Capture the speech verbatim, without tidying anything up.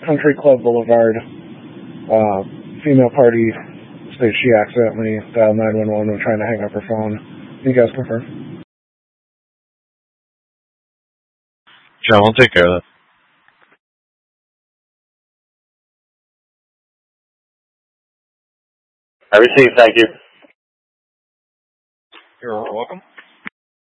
Country Club Boulevard. Uh, female party states she accidentally dialed nine one one when trying to hang up her phone. Can you guys confirm? John, we'll take care of that. I received, thank you. You're welcome.